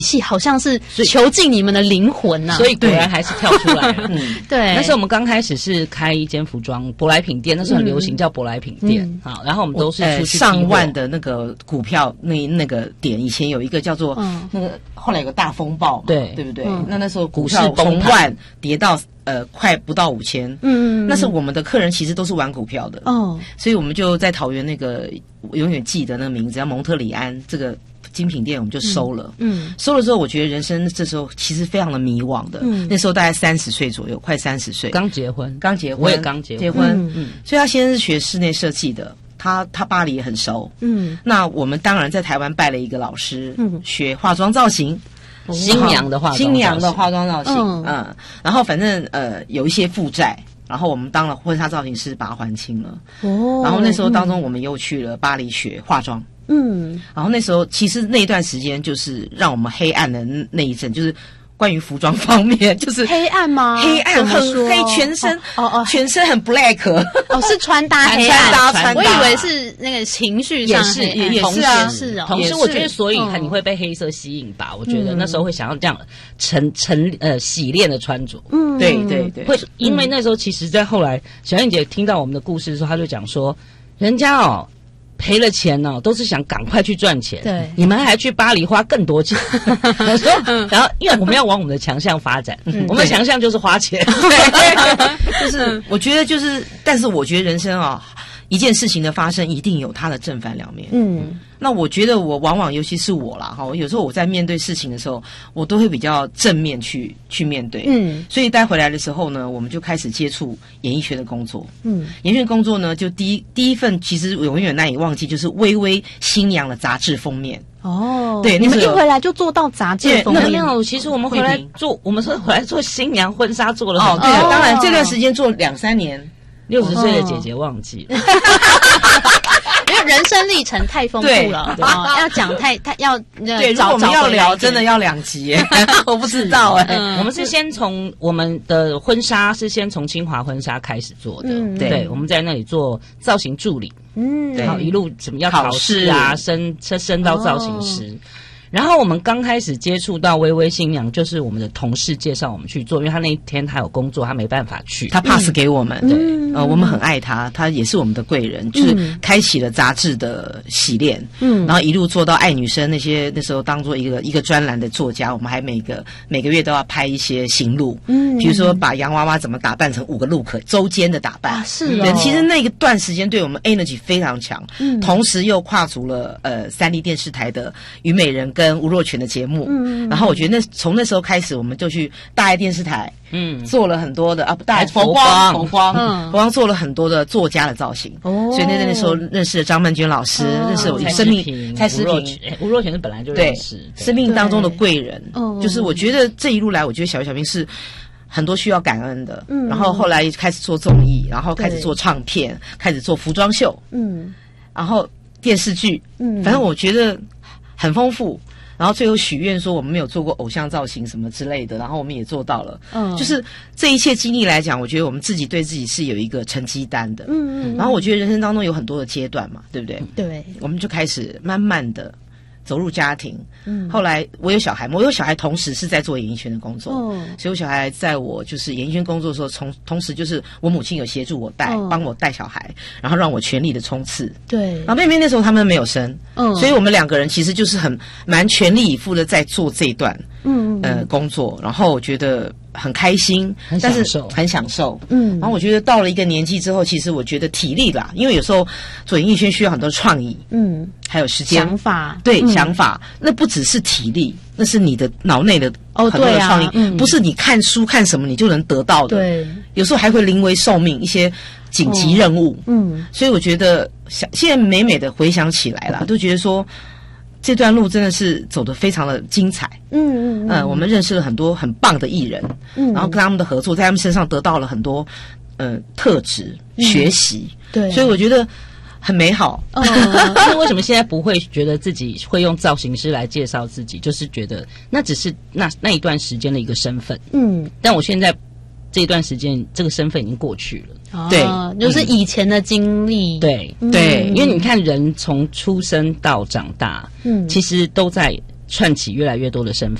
戏好像是囚禁你们的灵魂啊， 所以果然还是跳出来了。 对， 那时候我们刚开始是开一间服装舶来品店，那时候很流行叫舶来品店。好，然后我们都是出去上万的那个股票那个点，以前有一个叫做那个，后来有个大风暴嘛，对不对？那时候股市从万跌到快不到5000，那是我们的客人其实都是玩股票的所以我们就在桃园那个永远记得那个名字叫蒙特里安这个精品店，我们就收了。收了之后，我觉得人生这时候其实非常的迷惘的。那时候大概30岁左右，快30岁， 刚结婚， 我也刚结婚。所以他先是学室内设计的，他巴黎也很熟。那我们当然在台湾拜了一个老师，学化妆造型。 新娘的化妆造型，然后反正有一些负债，然后我们当了婚纱造型师，把它还清了。然后那时候当中，我们又去了巴黎学化妆。然后那时候其实那一段时间就是让我们黑暗的那一阵，就是关于服装方面，就是黑暗吗？ 黑暗很黑，全身全身很 black。 是穿搭黑暗， 穿搭。 我以为是那个情绪上也是啊， 同时我觉得，所以你会被黑色吸引吧？我觉得那时候会想要这样洗练的穿着。 对， 会因为那时候其实，在后来小燕姐听到我们的故事的时候，她就讲说，人家赔了钱都是想赶快去赚钱。 对， 你们还去巴黎花更多钱。然后，因为我们要往我们的强项发展，我们的强项就是花钱。 就是我觉得但是我觉得人生一件事情的发生一定有它的正反两面。那我觉得我往往尤其是我啦有时候我在面对事情的时候，我都会比较正面去面对。所以带回来的时候呢，我们就开始接触演艺圈的工作。演艺圈工作呢，就第一份其实我永远难以忘记，就是微微新娘的杂志封面。对， 你们一回来就做到杂志封面？ 没有，其实我们回来做新娘婚纱做了很多。 对，当然这段时间做2-3年。 60岁的姐姐忘记了。 因为人生历程太丰富了，要讲太要对，如果我们要聊，真的要2集。我不知道我们是先从我们的婚纱是先从清华婚纱开始做的。对，我们在那里做造型助理。然后一路怎么要考试啊，升到造型师。然后我们刚开始接触到微微新娘，就是我们的同事介绍我们去做，因为他那一天他有工作，他没办法去， 他 pass 给我们。对，我们很爱他，他也是我们的贵人，就是开启了杂志的洗练。然后一路做到爱女生那时候当做一个专栏的作家，我们还每个月都要拍一些行路。比如说把洋娃娃怎么打扮成5个 look 周间的打扮。 是对，其实那个段时间对我们 energy 非常强。同时又跨足了3立电视台的虞美人跟吴若权的节目。然后我觉得从那时候开始，我们就去大爱电视台做了很多的大爱佛光做了很多的作家的造型。所以那时候认识了张曼娟老师，认识我生命蔡诗萍。 吴若权是本来就认识， 生命当中的贵人。就是我觉得这一路来，我觉得小平是很多需要感恩的。然后后来开始做综艺，然后开始做唱片，开始做服装秀，然后电视剧，反正我觉得很丰富。然后最后许愿说我们没有做过偶像造型什么之类的，然后我们也做到了。就是这一切经历来讲，我觉得我们自己对自己是有一个成绩单的。然后我觉得人生当中有很多的阶段嘛，对不对？ 对， 我们就开始慢慢的走入家庭。后来我有小孩，同时是在做演艺圈的工作。所以我小孩在我就是演艺圈工作的时候，同时就是我母亲有协助我帮我带小孩，然后让我全力的冲刺。 对， 然后妹妹那时候他们没有生，所以我们2个人其实就是蛮全力以赴的在做这一段工作，然后我觉得很开心，但是很享受。然后我觉得到了一个年纪之后，其实我觉得体力啦，因为有时候做演艺圈需要很多创意，还有时间想法， 对，想法，那不只是体力，那是你的脑内的很多的创意，不是你看书看什么你就能得到的。 对， 有时候还会临危受命，一些紧急任务。所以我觉得现在美美的回想起来啦，都觉得说这段路真的是走得非常的精彩。我们认识了很多很棒的艺人，然后跟他们的合作，在他们身上得到了很多特质学习。对，所以我觉得很美好。 那为什么现在不会觉得自己会用造型师来介绍自己？就是觉得那只是那一段时间的一个身份。但我现在这一段时间，这个身份已经过去了。 对， 就是以前的经历。 对，因为你看人从出生到长大，其实都在串起越来越多的身份。